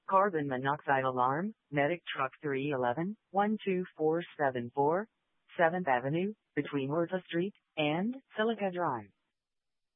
Carbon monoxide alarm, medic truck 311, 12474, 7th Avenue, between Horta Street and Silica Drive.